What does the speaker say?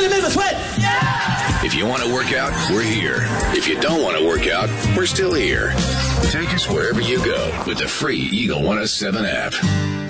really make me sweat. Yeah! If you want to work out, we're here. If you don't want to work out, we're still here. Take us wherever you go with the free Eagle 107 app.